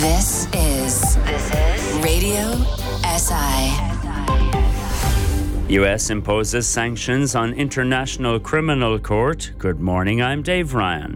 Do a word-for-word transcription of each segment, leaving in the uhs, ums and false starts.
This is this is Radio S I. U S imposes sanctions on International Criminal Court. Good morning, I'm Dave Ryan.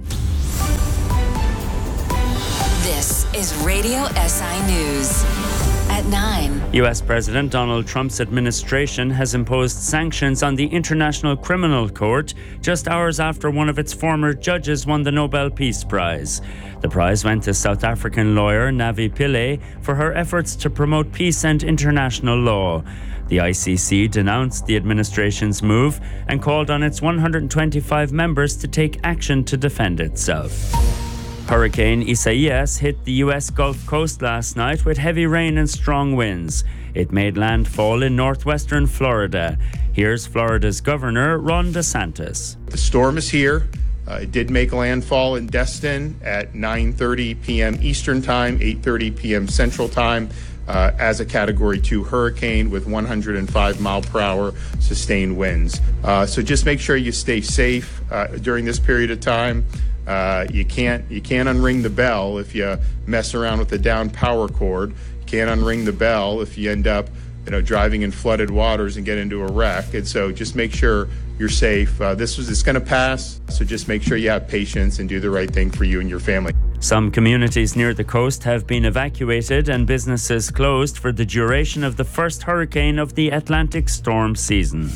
This is Radio S I News. At nine. U S President Donald Trump's administration has imposed sanctions on the International Criminal Court just hours after one of its former judges won the Nobel Peace Prize. The prize went to South African lawyer Navi Pillay for her efforts to promote peace and international law. The I C C denounced the administration's move and called on its one hundred twenty-five members to take action to defend itself. Hurricane Isaias hit the U S Gulf Coast last night with heavy rain and strong winds. It made landfall in northwestern Florida. Here's Florida's Governor, Ron DeSantis. The storm is here. Uh, it did make landfall in Destin at nine thirty p.m. Eastern Time, eight thirty p.m. Central Time, uh, as a Category two hurricane with one hundred five mile per hour sustained winds. Uh, so just make sure you stay safe uh, during this period of time. Uh, you can't you can't unring the bell if you mess around with the down power cord. You can't unring the bell if you end up, you know, driving in flooded waters and get into a wreck. And so just make sure you're safe. Uh, this was it's going to pass, so just make sure you have patience and do the right thing for you and your family. Some communities near the coast have been evacuated and businesses closed for the duration of the first hurricane of the Atlantic storm season.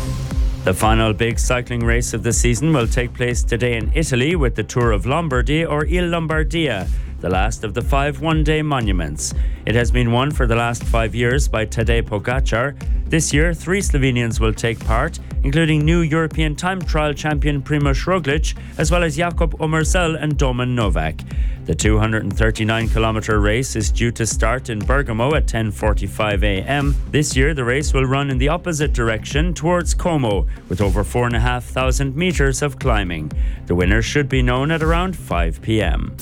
The final big cycling race of the season will take place today in Italy with the Tour of Lombardy, or Il Lombardia, the last of the five one-day monuments. It has been won for the last five years by Tadej Pogačar. This year, three Slovenians will take part, including new European time trial champion Primož Roglič, as well as Jakob Omersel and Domen Novak. The two hundred thirty-nine kilometre race is due to start in Bergamo at ten forty-five a.m. This year, the race will run in the opposite direction towards Como, with over four thousand five hundred metres of climbing. The winner should be known at around five p.m.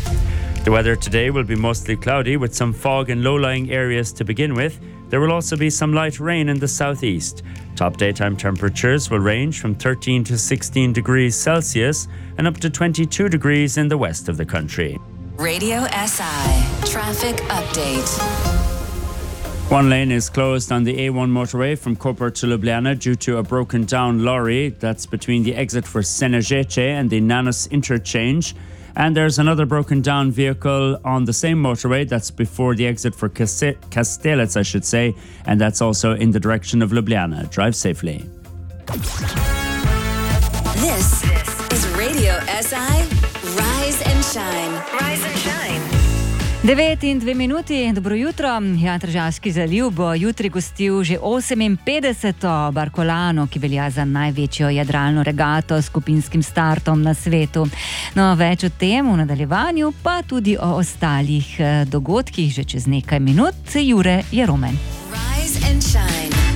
The weather today will be mostly cloudy with some fog in low-lying areas to begin with. There will also be some light rain in the southeast. Top daytime temperatures will range from thirteen to sixteen degrees Celsius and up to twenty-two degrees in the west of the country. Radio S I Traffic Update. One lane is closed on the A one motorway from Koper to Ljubljana due to a broken down lorry. That's between the exit for Senežeče and the Nanos interchange. And there's another broken down vehicle on the same motorway. That's before the exit for Kastelec, I should say. And that's also in the direction of Ljubljana. Drive safely. This is Radio S I Rise and Shine. Rise and Shine. devet in dve minuti, dobro jutro. Ja, Tržaški zaliv bo jutri gostil že oseminpetdeseto Barkolano, ki velja za največjo jadralno regato s skupinskim startom na svetu. No, več o tem v nadaljevanju, pa tudi o ostalih dogodkih že čez nekaj minut. Jure Jeromen. Rise and Shine.